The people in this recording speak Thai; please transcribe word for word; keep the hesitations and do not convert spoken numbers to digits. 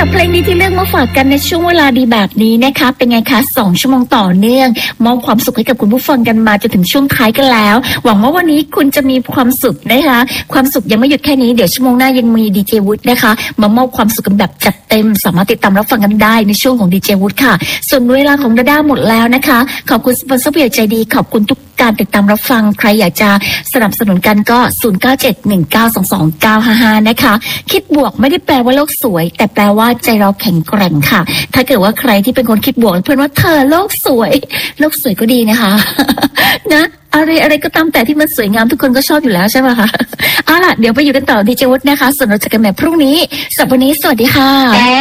เพลงนี้ที่เลือกมาฝากกันในช่วงเวลาดีแบบนี้นะคะเป็นไงคะสองชั่วโมงต่อเนื่องมอบความสุขให้กับคุณผู้ฟังกันมาจนถึงช่วงท้ายกันแล้วหวังว่าวันนี้คุณจะมีความสุขนะคะความสุขยังไม่หยุดแค่นี้เดี๋ยวชั่วโมงหน้ายังมีดีเจวุฒินะคะมามอบความสุขกันแบบจัดเต็มสามารถติดตามรับฟังกันได้ในช่วงของดีเจวุฒิค่ะส่วนเวลาของดาด้าหมดแล้วนะคะขอบคุณสปอนเซอร์ผู้ใหญ่ใจดีขอบคุณทุกการติดตามรับฟังใครอยากจะสนับสนุนกันก็ศูนย์ เก้า เจ็ด หนึ่ง เก้า สอง สอง เก้า ห้า ห้านะคะคิดบวกไม่ได้แปลว่าโลกสวยแต่แปลว่าใจเราแข็งแกร่งค่ะถ้าเกิดว่าใครที่เป็นคนคิดบวกเพื่อนว่าเธอโลกสวยโลกสวยก็ดีนะคะ นะอะไรอะไรก็ตามแต่ที่มันสวยงามทุกคนก็ชอบอยู่แล้วใช่ไหมคะเอาล่ะเดี๋ยวไปอยู่กันต่อดีเจวุฒินะคะส่วนเราจะกันใหม่พรุ่งนี้สำหรับวันนี้สวัสดีค่ะ